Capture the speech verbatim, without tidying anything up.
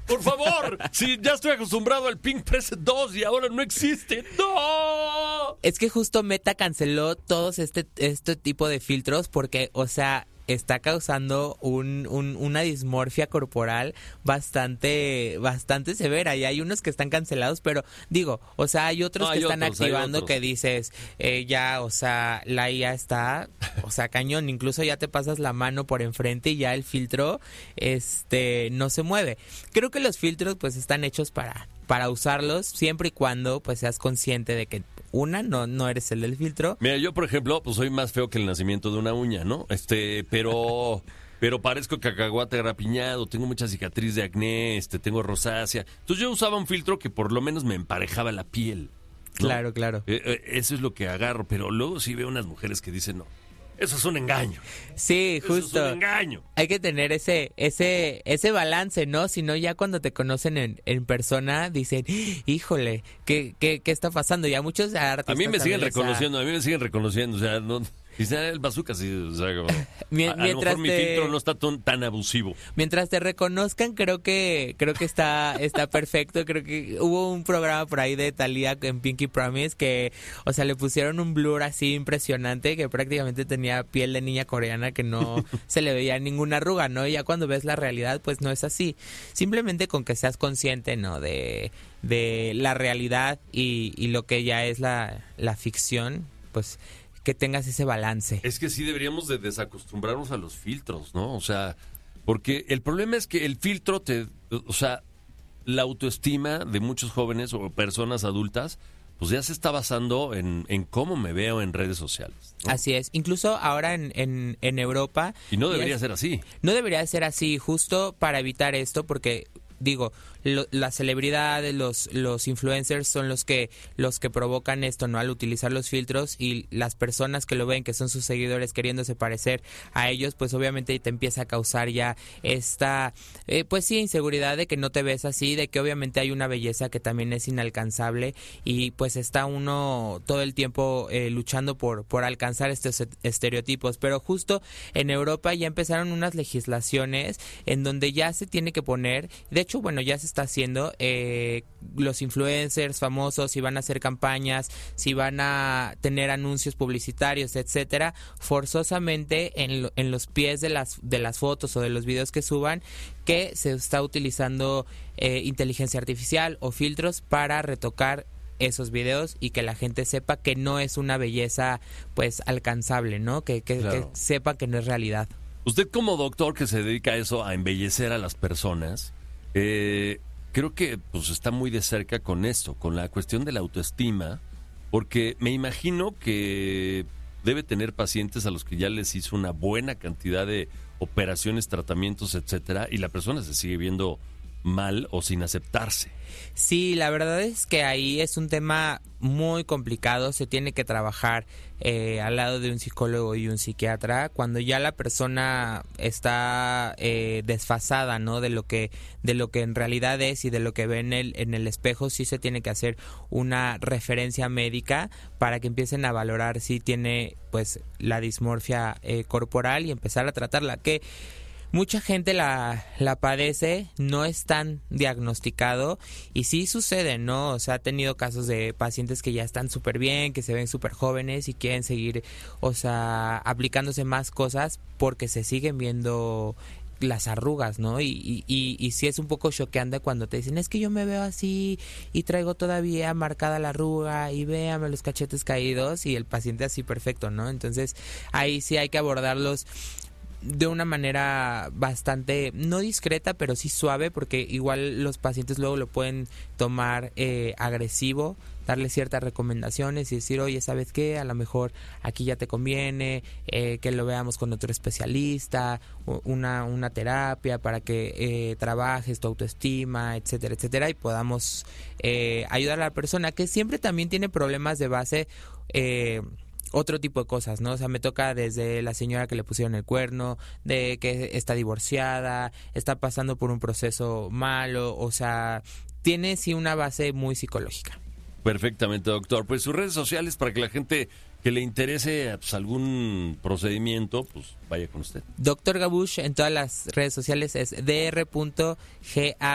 por favor. Si ya estoy acostumbrado al Pink Preset dos y ahora no existe. ¡No! Es que justo Meta canceló todos este, este tipo de filtros porque, o sea, está causando un, un, una dismorfia corporal bastante bastante severa y hay unos que están cancelados, pero digo, o sea, hay otros no, que hay están otros, activando que dices, eh, ya, o sea, la I A está, o sea, cañón, incluso ya te pasas la mano por enfrente y ya el filtro este no se mueve. Creo que los filtros pues están hechos para para usarlos siempre y cuando pues seas consciente de que una, no, no eres el del filtro. Mira, yo por ejemplo, pues soy más feo que el nacimiento de una uña, ¿no? Este, pero, pero parezco cacahuate rapiñado, tengo mucha cicatriz de acné, este, tengo rosácea. Entonces yo usaba un filtro que por lo menos me emparejaba la piel, ¿no? Claro, claro. Eh, eh, eso es lo que agarro, pero luego sí veo unas mujeres que dicen, no, eso es un engaño. Sí, justo. Eso es un engaño. Hay que tener ese ese ese balance, ¿no? Si no, ya cuando te conocen en, en persona, dicen, híjole, ¿qué, qué, qué está pasando? Ya muchos artistas... A mí me siguen también esa- reconociendo, a mí me siguen reconociendo, o sea, no... Quizá el bazooka sí, o sea, como, Mien- a, a lo mientras mejor mi te- filtro no está tan, tan abusivo. Mientras te reconozcan, creo que creo que está está perfecto. Creo que hubo un programa por ahí de Thalía en Pinky Promise que, o sea, le pusieron un blur así impresionante que prácticamente tenía piel de niña coreana que no se le veía ninguna arruga, ¿no? Y ya cuando ves la realidad, pues no es así. Simplemente con que seas consciente, ¿no? De, de la realidad y, y lo que ya es la, la ficción, pues que tengas ese balance. Es que sí deberíamos de desacostumbrarnos a los filtros, ¿no? O sea, porque el problema es que el filtro te, o sea, la autoestima de muchos jóvenes o personas adultas, pues ya se está basando en, en cómo me veo en redes sociales, ¿no? Así es. Incluso ahora en, en, en Europa... Y no ya debería es- ser así. No debería ser así, justo para evitar esto, porque digo, lo, las celebridades, los los influencers son los que los que provocan esto, ¿no? Al utilizar los filtros, y las personas que lo ven, que son sus seguidores queriéndose parecer a ellos, pues obviamente te empieza a causar ya esta, eh, pues sí, inseguridad de que no te ves así, de que obviamente hay una belleza que también es inalcanzable y pues está uno todo el tiempo eh, luchando por, por alcanzar estos est- estereotipos. Pero justo en Europa ya empezaron unas legislaciones en donde ya se tiene que poner, de hecho, bueno, ya se está haciendo, eh, los influencers famosos, si van a hacer campañas, si van a tener anuncios publicitarios, etcétera, forzosamente en, lo- en los pies de las de las fotos o de los videos que suban, que se está utilizando eh, inteligencia artificial o filtros para retocar esos videos y que la gente sepa que no es una belleza pues alcanzable, ¿no? Que, que, Claro. que sepa que no es realidad. Usted como doctor que se dedica a eso, a embellecer a las personas, eh, creo que pues está muy de cerca con esto, con la cuestión de la autoestima, porque me imagino que debe tener pacientes a los que ya les hizo una buena cantidad de operaciones, tratamientos, etcétera, y la persona se sigue viendo mal o sin aceptarse. Sí, la verdad es que ahí es un tema muy complicado, se tiene que trabajar eh, al lado de un psicólogo y un psiquiatra cuando ya la persona está eh, desfasada, ¿no? De lo que de lo que en realidad es y de lo que ve en el en el espejo. Sí se tiene que hacer una referencia médica para que empiecen a valorar si tiene pues la dismorfia eh, corporal y empezar a tratarla, que mucha gente la, la padece, no es tan diagnosticado y sí sucede, ¿no? O sea, ha tenido casos de pacientes que ya están súper bien, que se ven súper jóvenes y quieren seguir, o sea, aplicándose más cosas porque se siguen viendo las arrugas, ¿no? Y, y, y, y sí es un poco choqueante cuando te dicen, es que yo me veo así y traigo todavía marcada la arruga y véame los cachetes caídos, y el paciente así perfecto, ¿no? Entonces ahí sí hay que abordarlos de una manera bastante, no discreta, pero sí suave, porque igual los pacientes luego lo pueden tomar eh, agresivo, darle ciertas recomendaciones y decir, oye, ¿sabes qué? A lo mejor aquí ya te conviene eh, que lo veamos con otro especialista, una, una terapia para que eh, trabajes tu autoestima, etcétera, etcétera, y podamos eh, ayudar a la persona que siempre también tiene problemas de base, eh, otro tipo de cosas, ¿no? O sea, me toca desde la señora que le pusieron el cuerno, de que está divorciada, está pasando por un proceso malo, o sea, tiene sí una base muy psicológica. Perfectamente, doctor. Pues sus redes sociales para que la gente que le interese pues, algún procedimiento, pues vaya con usted. Doctor Gabush en todas las redes sociales es dr punto ga